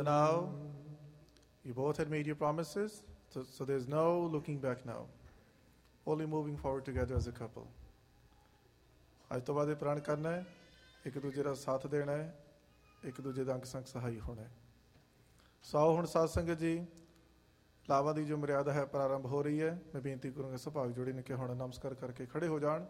So now, you both had made your promises, so there's no looking back now. Only moving forward together as a couple. ਅੱਜ ਤੋਂ ਬਾਅਦ ਇਹ ਪ੍ਰਣ ਕਰਨਾ ਹੈ, ਇੱਕ ਦੂਜੇ ਦਾ ਸਾਥ ਦੇਣਾ ਹੈ, ਇੱਕ ਦੂਜੇ ਦਾ ਅੰਗ ਸੰਗ ਸਹਾਈ ਹੋਣਾ ਹੈ। ਸੋ ਆਓ ਹੁਣ ਸਾਧ ਸੰਗਤ ਜੀ, ਲਾਵਾਂ ਦੀ ਜੋ ਮਰਿਆਦਾ ਹੈ ਪ੍ਰਾਰੰਭ ਹੋ ਰਹੀ ਹੈ। ਮੈਂ ਬੇਨਤੀ ਕਰੂੰਗਾ ਸੁਭਾਗ ਜੋੜੀ ਨੇ ਕਿ ਹੁਣ ਨਮਸਕਾਰ ਕਰਕੇ ਖੜੇ ਹੋ ਜਾਣ।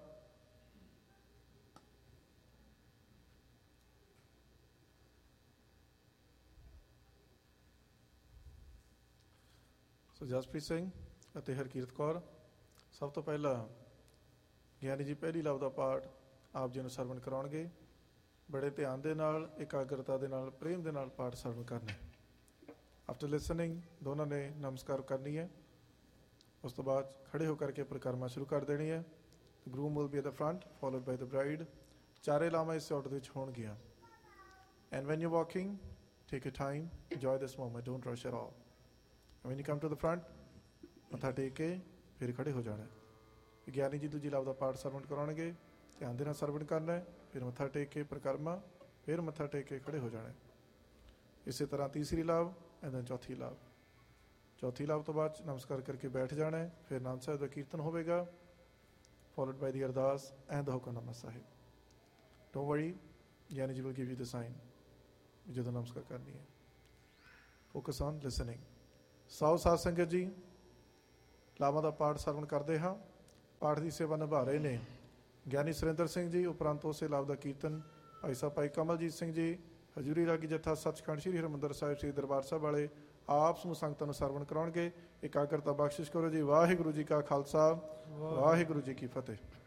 ਸੋ ਜਸਪ੍ਰੀਤ ਸਿੰਘ ਅਤੇ ਹਰਕੀਰਤ ਕੌਰ, ਸਭ ਤੋਂ ਪਹਿਲਾਂ ਗਿਆਨੀ ਜੀ ਪਹਿਲੀ ਲਵ ਦਾ ਪਾਠ ਆਪ ਜੀ ਨੂੰ ਸਰਵਣ ਕਰਾਉਣਗੇ। ਬੜੇ ਧਿਆਨ ਦੇ ਨਾਲ, ਇਕਾਗਰਤਾ ਦੇ ਨਾਲ, ਪ੍ਰੇਮ ਦੇ ਨਾਲ ਪਾਠ ਸਰਵਣ ਕਰਨਾ ਹੈ। ਆਫਟਰ ਲਿਸਨਿੰਗ ਦੋਨਾਂ ਨੇ ਨਮਸਕਾਰ ਕਰਨੀ ਹੈ। ਉਸ ਤੋਂ ਬਾਅਦ ਖੜੇ ਹੋ ਕਰਕੇ ਪਰਿਕਰਮਾ ਸ਼ੁਰੂ ਕਰ ਦੇਣੀ ਹੈ। Groom will be at the front followed by the bride. ਚਾਰੇ ਲਾਵਾਂ ਇਸ ਆਰਡਰ ਵਿੱਚ ਹੋਣਗੀਆਂ। And when you walking, take a time, enjoy this moment, don't rush at all. When you come to the front, ਮੱਥਾ ਟੇਕ ਕੇ ਫਿਰ ਖੜੇ ਹੋ ਜਾਣਾ। ਗਿਆਨੀ ਜੀ ਦੂਜੀ ਲਵ ਦਾ ਪਾਠ ਸਰਵਣ ਕਰਾਉਣਗੇ। ਧਿਆਨ ਦੇ ਨਾਲ ਸਰਵਣ ਕਰਨਾ ਹੈ। ਫਿਰ ਮੱਥਾ ਟੇਕ ਕੇ ਪਰਿਕਰਮਾ, ਫਿਰ ਮੱਥਾ ਟੇਕ ਕੇ ਖੜੇ ਹੋ ਜਾਣਾ। ਇਸੇ ਤਰ੍ਹਾਂ ਤੀਸਰੀ ਲਵ ਐਂਡ ਦੈਨ ਚੌਥੀ ਲਵ। ਚੌਥੀ ਲਵ ਤੋਂ ਬਾਅਦ ਨਮਸਕਾਰ ਕਰਕੇ ਬੈਠ ਜਾਣਾ ਹੈ। ਫਿਰ ਆਨੰਦ ਸਾਹਿਬ ਦਾ ਕੀਰਤਨ ਹੋਵੇਗਾ, ਫੋਲੋਡ ਬਾਈ ਦੀ ਅਰਦਾਸ and the hukamnama Sahib. Don't worry, Giani ji will give you the sign ਜਦੋਂ ਨਮਸਕਾਰ ਕਰਨੀ ਹੈ। Focus on listening. ਸਾਓ ਸਾਧ ਸੰਗਤ ਜੀ, ਲਾਵਾਂ ਦਾ ਪਾਠ ਸਰਵਣ ਕਰਦੇ ਹਾਂ। ਪਾਠ ਦੀ ਸੇਵਾ ਨਿਭਾ ਰਹੇ ਨੇ ਗਿਆਨੀ ਸੁਰਿੰਦਰ ਸਿੰਘ ਜੀ। ਉਪਰੰਤ ਉਸੇ ਲਾਭ ਦਾ ਕੀਰਤਨ ਭਾਈ ਸਾਹਿਬ ਭਾਈ ਕਮਲਜੀਤ ਸਿੰਘ ਜੀ, ਹਜ਼ੂਰੀ ਰਾਗੀ ਜੱਥਾ ਸੱਚਖੰਡ ਸ੍ਰੀ ਹਰਿਮੰਦਰ ਸਾਹਿਬ ਸ੍ਰੀ ਦਰਬਾਰ ਸਾਹਿਬ ਵਾਲੇ ਆਪ ਸਮੂਹ ਸੰਗਤਾਂ ਨੂੰ ਸਰਵਣ ਕਰਾਉਣਗੇ। ਇਕਾਗਰਤਾ ਬਖਸ਼ਿਸ਼ ਕਰੋ ਜੀ। ਵਾਹਿਗੁਰੂ ਜੀ ਕਾ ਖਾਲਸਾ, ਵਾਹਿਗੁਰੂ ਜੀ ਕੀ ਫਤਿਹ।